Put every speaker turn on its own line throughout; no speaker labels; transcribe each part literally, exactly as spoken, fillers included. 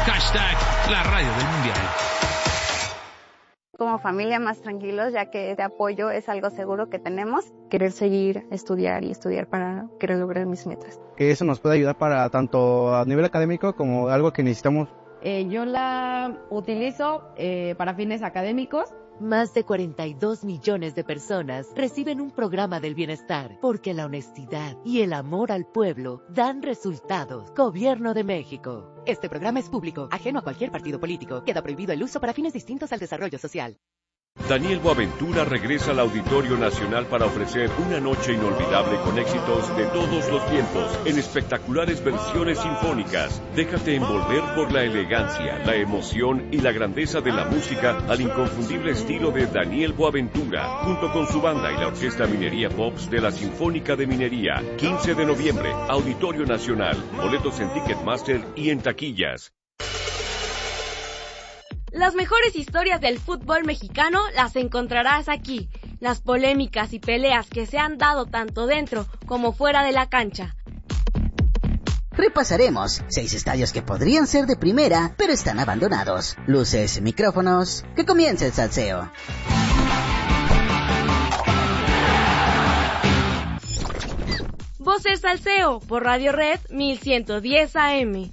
Hashtag la radio del mundial.
Como familia más tranquilos, ya que este apoyo es algo seguro que tenemos.
Querer seguir, estudiar y estudiar para querer lograr mis metas.
Que eso nos puede ayudar para tanto a nivel académico como algo que necesitamos.
Eh, yo la utilizo eh, para fines académicos.
Más de cuarenta y dos millones de personas reciben un programa del bienestar, porque la honestidad y el amor al pueblo dan resultados. Gobierno de México. Este programa es público, ajeno a cualquier partido político. Queda prohibido el uso para fines distintos al desarrollo social.
Daniel Boaventura regresa al Auditorio Nacional para ofrecer una noche inolvidable con éxitos de todos los tiempos en espectaculares versiones sinfónicas. Déjate envolver por la elegancia, la emoción y la grandeza de la música al inconfundible estilo de Daniel Boaventura, junto con su banda y la Orquesta Minería Pops de la Sinfónica de Minería. quince de noviembre, Auditorio Nacional. Boletos en Ticketmaster y en taquillas.
Las mejores historias del fútbol mexicano las encontrarás aquí. Las polémicas y peleas que se han dado tanto dentro como fuera de la cancha.
Repasaremos seis estadios que podrían ser de primera, pero están abandonados. Luces, micrófonos, que comience el salseo.
Voces Salseo por Radio Red mil ciento diez A M.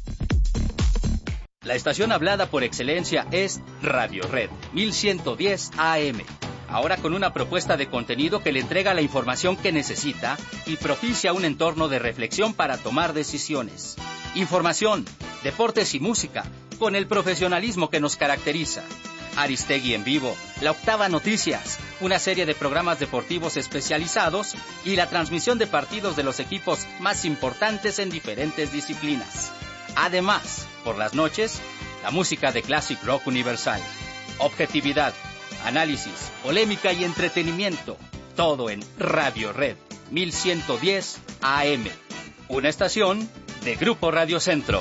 La estación hablada por excelencia es Radio Red mil ciento diez A M. Ahora con una propuesta de contenido que le entrega la información que necesita y propicia un entorno de reflexión para tomar decisiones. Información, deportes y música, con el profesionalismo que nos caracteriza. Aristegui en vivo, La Octava Noticias, una serie de programas deportivos especializados y la transmisión de partidos de los equipos más importantes en diferentes disciplinas. Además, por las noches, la música de Classic Rock Universal. Objetividad, análisis, polémica y entretenimiento. Todo en Radio Red mil ciento diez A M. Una estación de Grupo Radio Centro.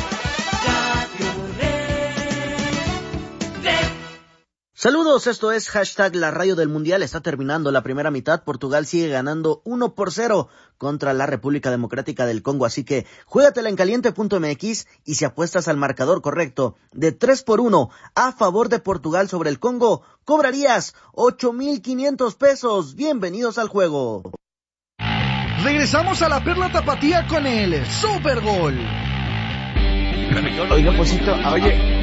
Saludos, esto es Hashtag la radio del mundial. Está terminando la primera mitad. Portugal sigue ganando uno por cero contra la República Democrática del Congo. Así que juégatela en caliente punto m x y si apuestas al marcador correcto de tres por uno a favor de Portugal sobre el Congo, cobrarías ocho mil quinientos pesos. Bienvenidos al juego.
Regresamos a la Perla Tapatía con el Super Gol.
Oiga, Posito, oye...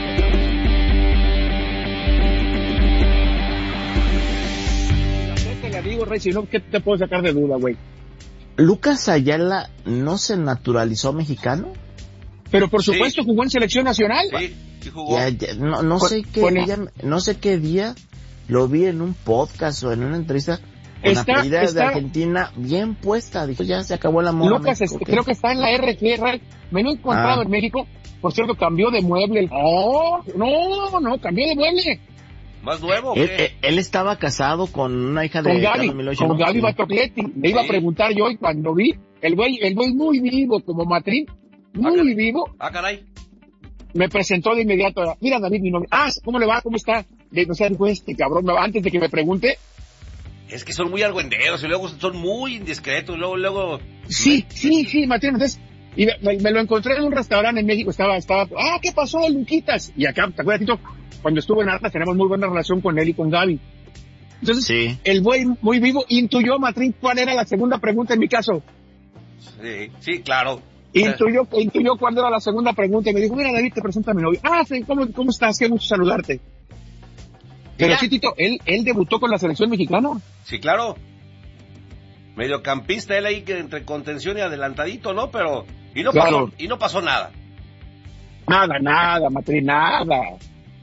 Digo, Rey, si no, ¿qué te puedo sacar de duda, güey?
¿Lucas Ayala no se naturalizó mexicano?
Pero por supuesto sí. Jugó en selección nacional.
Sí, sí jugó. Ya, ya, no, no con, sé qué día, no sé qué día lo vi en un podcast o en una entrevista con está, la playera de Argentina bien puesta. Dijo, ya se acabó la moda.
Lucas, México, es, creo que está en la R G, Ray. Me lo he encontrado ah. en México. Por cierto, cambió de mueble. Oh, no, no, cambió de mueble.
¿Más nuevo? Él, él, él estaba casado con una hija de
con Gaby, con Gaby Batocletti. Le iba sí. a preguntar yo y cuando vi, el güey, el güey muy vivo como Matrín, muy ah, vivo.
Ah, caray.
Me presentó de inmediato. Mira, David, mi nombre. Ah, ¿cómo le va? ¿Cómo está? Le, o sea, dijo este cabrón, antes de que me pregunte.
Es que son muy argüenderos y luego son muy indiscretos, luego, luego.
Sí, sí, sí, Matrín, entonces. Y me, me lo encontré en un restaurante en México, estaba, estaba, ah, ¿qué pasó, Luquitas? Y acá, ¿te acuerdas, Tito? Cuando estuvo en Atlas tenemos muy buena relación con él y con Gaby. Entonces, sí. El güey muy vivo intuyó, Matrín, cuál era la segunda pregunta en mi caso.
Sí, sí, claro.
Intuyó, intuyó cuál era la segunda pregunta y me dijo, mira, David, te presento a mi novio. Ah, sí, ¿cómo, cómo estás? Qué gusto saludarte. Pero ¿ya? Sí, Tito, él, él debutó con la selección mexicana.
Sí, claro. Mediocampista, él ahí que entre contención y adelantadito, ¿no? Pero, y no claro. pasó, y no pasó nada.
Nada, nada, Matrín, nada.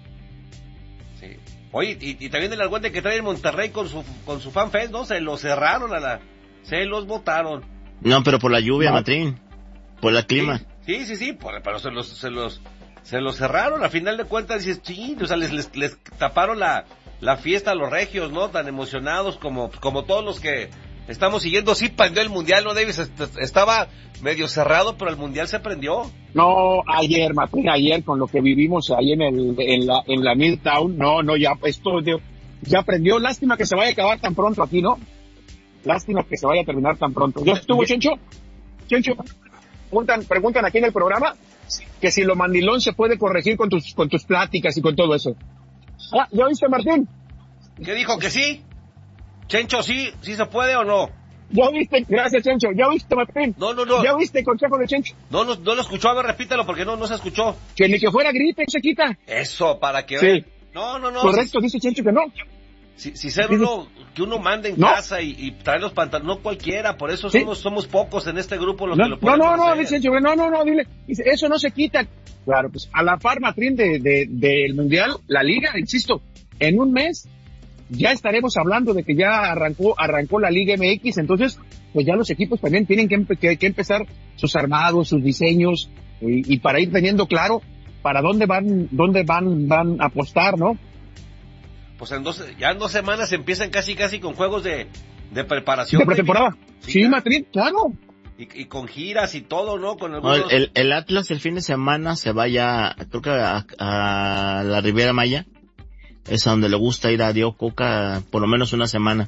Oye, y, y también el argüente que trae en Monterrey con su con su fanfest, ¿no? Se los cerraron a la... Se los botaron. No, pero por la lluvia, no. Matrín. Por el clima. Sí, sí, sí, sí por, pero se los, se los se los cerraron. A final de cuentas dices, sí, o sea, les, les, les taparon la, la fiesta a los regios, ¿no? Tan emocionados como, como todos los que estamos siguiendo. Sí prendió el Mundial, ¿no, Davis? Estaba medio cerrado, pero el Mundial se prendió.
No, ayer, Matrín, ayer con lo que vivimos ahí en el, en la, en la Midtown, no, no, ya, esto ya prendió. Lástima que se vaya a acabar tan pronto aquí, ¿no? Lástima que se vaya a terminar tan pronto. ¿Ya estuvo, Chencho? Chencho, preguntan, preguntan aquí en el programa, que si lo mandilón se puede corregir con tus, con tus pláticas y con todo eso. Ah, ¿ya oíste, Martín?
¿Qué dijo? ¿Que sí? Chencho, ¿sí? ¿Sí se puede o no?
¿Ya oíste? Gracias, Chencho. ¿Ya oíste, Martín?
No, no, no.
¿Ya oíste el consejo de Chencho?
No, no, no lo escuchó. A ver, repítelo porque no, no se escuchó.
Que ni que fuera gripe se quita.
Eso, para que...
Sí.
No, no, no.
Correcto, si, dice Chencho que no.
Si, si ser uno, que uno mande en no. casa y, y traer los pantalones, no cualquiera, por eso somos, sí. somos pocos en este grupo los
no,
que lo
No,
podemos
no, no,
hacer.
dice Chencho, no, no, no, dile, dice, eso no se quita. Claro, pues a la par, Matrín, de, de, del Mundial, la Liga, insisto, en un mes ya estaremos hablando de que ya arrancó, arrancó la Liga M X, entonces, pues ya los equipos también tienen que, que, que empezar sus armados, sus diseños, y, y para ir teniendo claro para dónde van, dónde van, van a apostar, ¿no?
Pues en dos, ya en dos semanas empiezan casi casi con juegos de, de preparación.
De pretemporada. Sí, sí, Matrín, claro.
Y, y con giras y todo, ¿no? Con algunos...
no, el, el Atlas el fin de semana se vaya, creo que a, a la Riviera Maya. Es a donde le gusta ir a Diego Coca por lo menos una semana.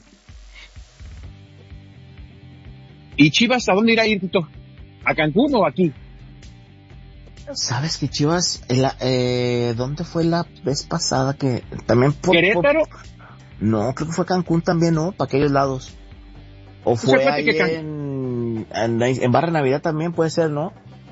¿Y Chivas a dónde irá a ir, Tito? ¿A Cancún o aquí?
¿Sabes que Chivas, el, eh, dónde fue la vez pasada que también por,
¿Querétaro?
Por, no, creo que fue Cancún también, ¿no? Para aquellos lados. O fue ahí que Can... en, en, en Barra Navidad también puede ser, ¿no?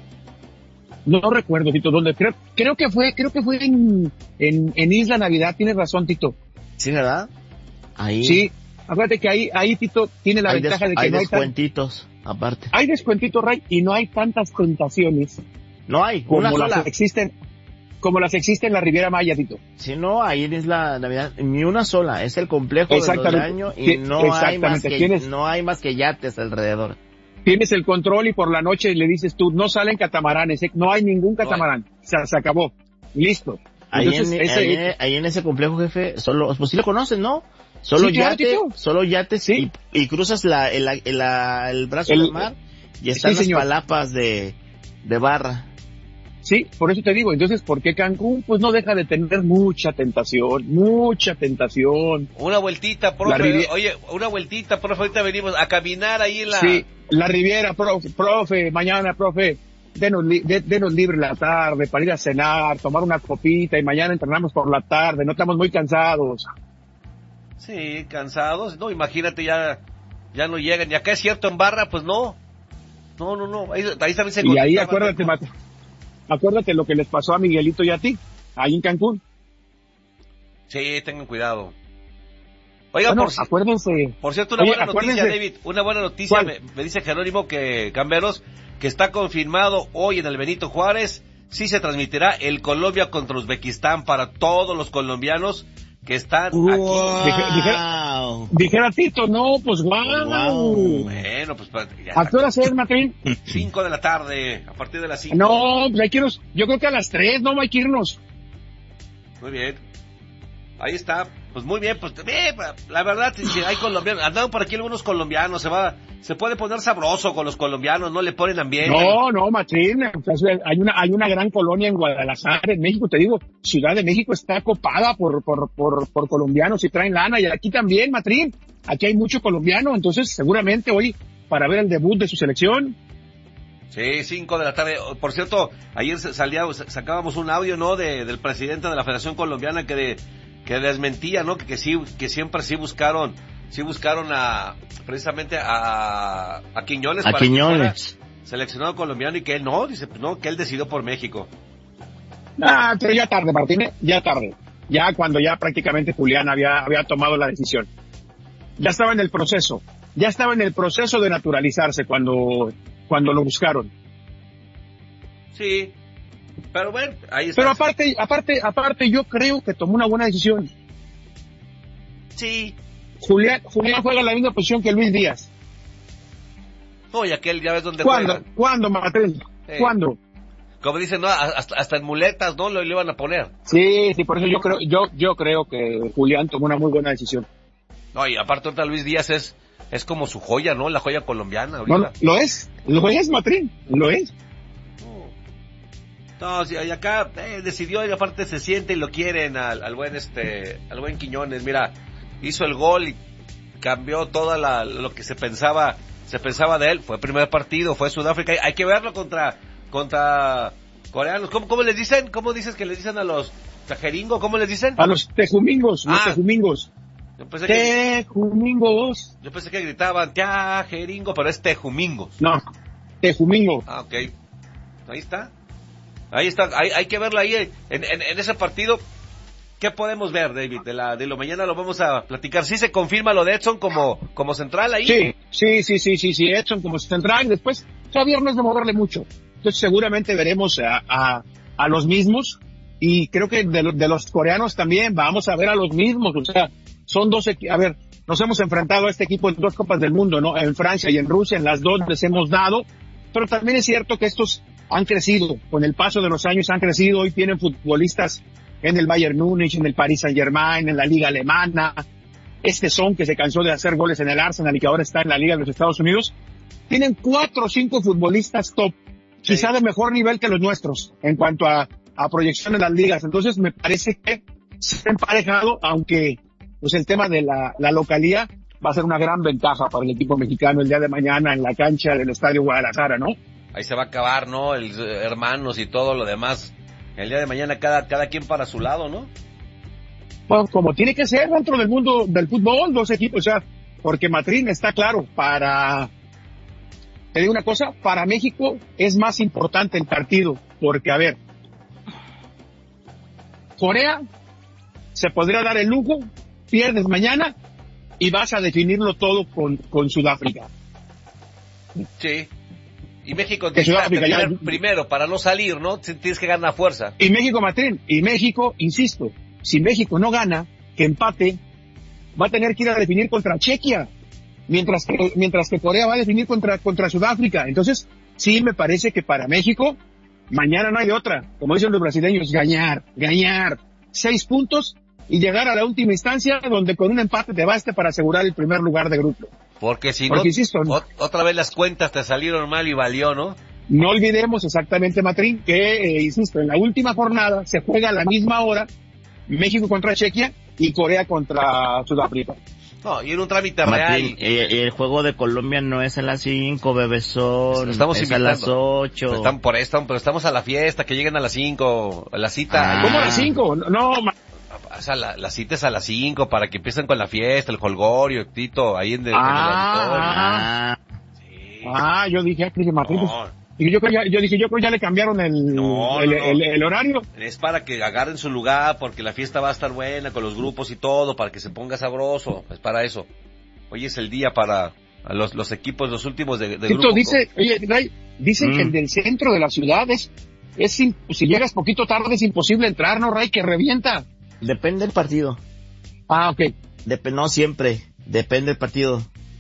No recuerdo, Tito, dónde. Creo, creo que fue, creo que fue en, en, en Isla Navidad, tienes razón, Tito.
Sí, ¿verdad? Ahí.
Sí, acuérdate que ahí, ahí Tito tiene la
hay
ventaja
des,
de que
hay
no hay
descuentitos, tan... aparte.
Hay descuentitos, Ray, y no hay tantas tentaciones.
No hay,
como
una
las
sola.
Que existen, como las existen en la Riviera Maya, Tito.
Si no, ahí en Isla Navidad, ni una sola, es el complejo del año y no hay más que, tienes, no hay más que yates alrededor.
Tienes el control y por la noche le dices tú, no salen catamaranes, no hay ningún catamarán, no hay. Se, se acabó, listo.
Ahí,
Entonces,
en,
ese,
ahí, ahí en ese complejo, jefe, solo, pues sí lo conocen, ¿no? Solo sí, yate, claro, solo yates, ¿sí? y, y cruzas la, el, el, el, el brazo el, del mar y están sí, las señor. palapas de, de barra.
Sí, por eso te digo, entonces, ¿por qué Cancún? Pues no deja de tener mucha tentación, mucha tentación.
Una vueltita, profe, oye, una vueltita, profe, ahorita venimos a caminar ahí en la...
Sí, la Riviera, profe, profe mañana, profe, denos, li, de, denos libre la tarde para ir a cenar, tomar una copita y mañana entrenamos por la tarde, no estamos muy cansados.
Sí, cansados, no, imagínate, ya, ya no llegan, y acá es cierto, en barra, pues no, no, no, no, ahí, ahí también se...
Y ahí acuérdate, Mate. Acuérdate lo que les pasó a Miguelito y a ti, ahí en Cancún.
Sí, tengan cuidado. Oiga,
bueno,
por,
acuérdense.
Por cierto, una
Oye,
buena noticia, David, una buena noticia, me, me dice Jerónimo que Camberos, que está confirmado hoy en el Benito Juárez, sí se transmitirá el Colombia contra Uzbekistán para todos los colombianos que están
wow.
aquí.
Dije, dijera, dijera Tito, no, pues guau.
Wow. Bueno, pues... Ya,
¿a qué hora es, Matrín?
Cinco de la tarde, a partir de las cinco.
No, pues hay que irnos, yo creo que a las tres, no hay que irnos.
Muy bien. Ahí está, pues muy bien, pues eh, la verdad, si hay colombianos, andaban por aquí algunos colombianos, se va, se puede poner sabroso con los colombianos, no le ponen ambiente.
No, no, Machín, hay una, hay una gran colonia en Guadalajara, en México, te digo, Ciudad de México está copada por, por, por, por colombianos y traen lana, y aquí también, Matrín, aquí hay mucho colombiano, entonces seguramente hoy, para ver el debut de su selección.
Sí, cinco de la tarde. Por cierto, ayer salía, sacábamos un audio, ¿no?, de, del presidente de la Federación Colombiana que de, que desmentía, ¿no?, que, que sí, que siempre sí buscaron, sí buscaron a, precisamente a, a Quiñones.
A
para
Quiñones.
Que fuera seleccionado colombiano, y que él no, dice, no, que él decidió por México.
Ah, pero ya tarde, Martínez, ya tarde. Ya cuando ya prácticamente Julián había, había tomado la decisión. Ya estaba en el proceso, ya estaba en el proceso de naturalizarse cuando, cuando lo buscaron.
Sí. Pero bueno, ahí está.
Pero aparte, aparte, aparte, yo creo que tomó una buena decisión.
Sí.
Julián, Julián juega en la misma posición que Luis Díaz.
No, y aquel ya ves dónde
¿Cuándo?
juega.
¿Cuándo, Martín?
Sí.
¿Cuándo?
Como dicen, no, hasta, hasta en muletas, ¿no? Lo, lo iban a poner.
Sí, sí, por eso yo creo, yo, yo creo que Julián tomó una muy buena decisión.
No, y aparte ahorita Luis Díaz es, es como su joya, ¿no? La joya colombiana ahorita.
No, lo es, lo es, Matrín, lo es.
No, sí, y acá eh, decidió, y aparte se siente y lo quieren al, al buen este, al buen Quiñones. Mira, hizo el gol y cambió toda la, lo que se pensaba, se pensaba de él. Fue el primer partido, fue Sudáfrica. Hay que verlo contra, contra Coreanos, ¿cómo, cómo les dicen? ¿Cómo dices que les dicen a los tajeringo? ¿Cómo les dicen?
A los tejumingos, los ah. tejumingos.
Yo pensé que,
tejumingos.
Yo pensé que gritaban tajeringo, pero es tejumingos.
No, tejumingo.
Ah, ok. Ahí está. Ahí está. Hay, hay que verlo ahí en, en, en ese partido. ¿Qué podemos ver, David? De la de lo mañana lo vamos a platicar. ¿Sí se confirma lo de Edson como, como central ahí?
Sí, sí, sí, sí, sí, sí, Edson como central. Después, todavía no es de moverle mucho. Entonces seguramente veremos a, a, a los mismos. Y creo que de, de los coreanos también vamos a ver a los mismos. O sea, son dos equipos. A ver, nos hemos enfrentado a este equipo en dos Copas del Mundo, ¿no? En Francia y en Rusia, en las dos les hemos dado. Pero también es cierto que estos han crecido. Con el paso de los años han crecido. Hoy tienen futbolistas en el Bayern Múnich, en el Paris Saint-Germain, en la Liga Alemana. Este Son, que se cansó de hacer goles en el Arsenal y que ahora está en la Liga de los Estados Unidos. Tienen cuatro o cinco futbolistas top, sí. Quizá de mejor nivel que los nuestros, en cuanto a, a proyección en las ligas. Entonces me parece que se ha emparejado, aunque pues el tema de la, la localía va a ser una gran ventaja para el equipo mexicano el día de mañana en la cancha del Estadio Guadalajara, ¿no?
Ahí se va a acabar, ¿no? El, hermanos y todo lo demás. El día de mañana cada, cada quien para su lado, ¿no?
Bueno, como tiene que ser dentro del mundo del fútbol, dos equipos, o sea, porque Matrín está claro, para, te digo una cosa, para México es más importante el partido, porque a ver, Corea se podría dar el lujo, pierdes mañana y vas a definirlo todo con, con Sudáfrica.
Sí. Y México necesita ya... primero para no salir, ¿no? Tienes que ganar fuerza.
Y México, Matrín, y México, insisto, si México no gana, que empate, va a tener que ir a definir contra Chequia, mientras que, mientras que Corea va a definir contra, contra Sudáfrica. Entonces, sí me parece que para México, mañana no hay de otra. Como dicen los brasileños, ganar, ganar. Seis puntos y llegar a la última instancia donde con un empate te baste para asegurar el primer lugar de grupo.
Porque si Porque, no, insisto, ot- otra vez las cuentas te salieron mal y valió, ¿no?
No olvidemos exactamente, Matrín, que, eh, insisto, en la última jornada se juega a la misma hora México contra Chequia y Corea contra Sudáfrica.
No, y en un trámite
Matrín,
real.
Y, y el juego de Colombia no es a las cinco, bebezón.
Estamos
es invitando. A las ocho.
Están por esto, pero estamos a la fiesta, que lleguen a las cinco, a la cita.
Ah. ¿Cómo a las cinco? No, ma-
O sea, la, la cita es a las cinco para que empiecen con la fiesta, el holgorio, Tito, ahí en, de,
ah,
en el auditorio.
Ah, sí. ah yo dije, dije Martín, no. pues, yo, yo, yo dije, yo creo ya le cambiaron el,
no,
el,
no, no.
El, el, el horario.
Es para que agarren su lugar, porque la fiesta va a estar buena con los grupos y todo, para que se ponga sabroso, es para eso. Hoy es el día para a los, los equipos, los últimos de, de
Tito,
grupo.
dice, oye, Ray, dicen mm. que el del centro de la ciudad es, es si llegas poquito tarde es imposible entrar, ¿no, Ray? Que revienta.
Depende del partido.
Ah, ok.
Dep- no siempre, depende del partido.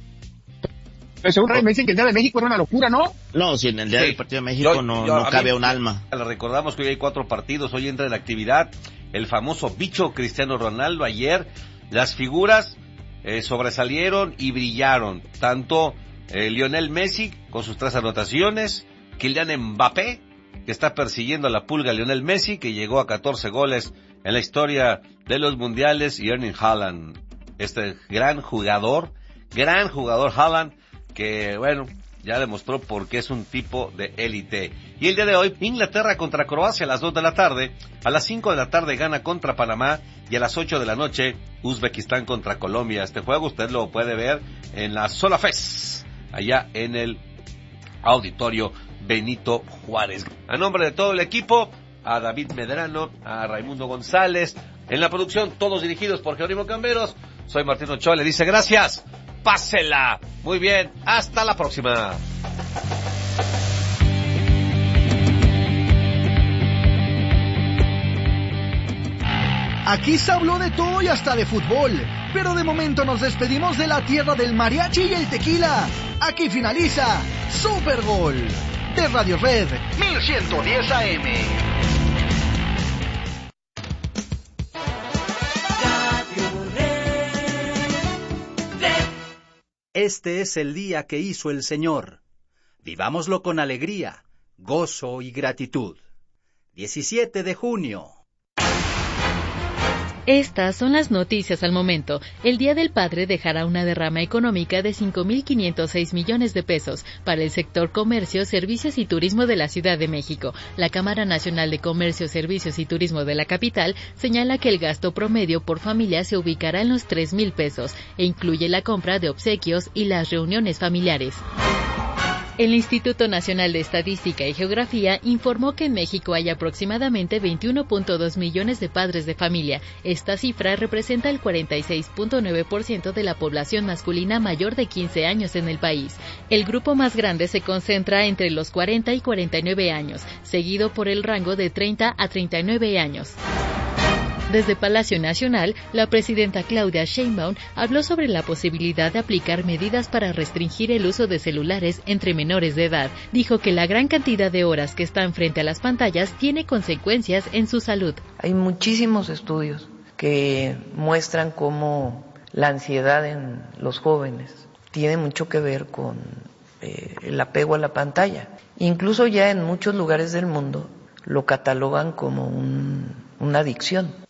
Pero según Ray me dicen que el Día de México era una locura, ¿no?
No, si en el Día sí. del Partido de México yo, no, yo, no cabe mí, un alma.
Le recordamos que hoy hay cuatro partidos, hoy entra en la actividad el famoso bicho Cristiano Ronaldo. Ayer las figuras eh, sobresalieron y brillaron, tanto eh, Lionel Messi con sus tres anotaciones, Kylian Mbappé, que está persiguiendo a la pulga Lionel Messi, que llegó a catorce goles en la historia de los mundiales, y Erling Haaland, este gran jugador, gran jugador Haaland, que bueno, ya demostró por qué es un tipo de élite. Y el día de hoy, Inglaterra contra Croacia a las dos de la tarde, a las cinco de la tarde Ghana contra Panamá, y a las ocho de la noche Uzbekistán contra Colombia. Este juego usted lo puede ver en la Solafest, allá en el Auditorio Benito Juárez. A nombre de todo el equipo, a David Medrano, a Raimundo González, en la producción, todos dirigidos por Jerónimo Camberos, soy Martín Ochoa, le dice gracias, pásela muy bien, hasta la próxima.
Aquí se habló de todo y hasta de fútbol, pero de momento nos despedimos de la tierra del mariachi y el tequila. Aquí finaliza Super Gol de Radio Red mil ciento diez A M.
Este es el día que hizo el Señor. Vivámoslo con alegría, gozo y gratitud. diecisiete de junio.
Estas son las noticias al momento. El Día del Padre dejará una derrama económica de cinco mil quinientos seis millones de pesos para el sector comercio, servicios y turismo de la Ciudad de México. La Cámara Nacional de Comercio, Servicios y Turismo de la capital señala que el gasto promedio por familia se ubicará en los tres mil pesos e incluye la compra de obsequios y las reuniones familiares. El Instituto Nacional de Estadística y Geografía informó que en México hay aproximadamente veintiuno punto dos millones de padres de familia. Esta cifra representa el cuarenta y seis punto nueve por ciento de la población masculina mayor de quince años en el país. El grupo más grande se concentra entre los cuarenta y cuarenta y nueve años, seguido por el rango de treinta a treinta y nueve años. Desde Palacio Nacional, la presidenta Claudia Sheinbaum habló sobre la posibilidad de aplicar medidas para restringir el uso de celulares entre menores de edad. Dijo que la gran cantidad de horas que están frente a las pantallas tiene consecuencias en su salud.
Hay muchísimos estudios que muestran cómo la ansiedad en los jóvenes tiene mucho que ver con eh, el apego a la pantalla. Incluso ya en muchos lugares del mundo lo catalogan como un, una adicción.